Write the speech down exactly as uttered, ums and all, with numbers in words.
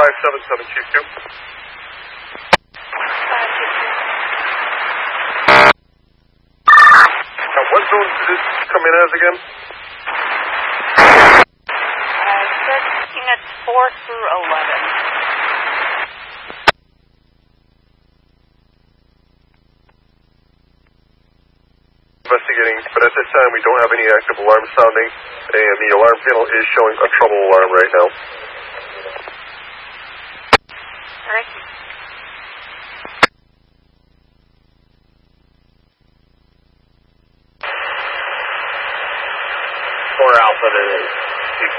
five seven seven two two. Now, what zone did this come in as again? Uh, six units four through eleven. Investigating, but at this time we don't have any active alarm sounding, and the alarm panel is showing a trouble alarm right now. Alright. Four Alpha to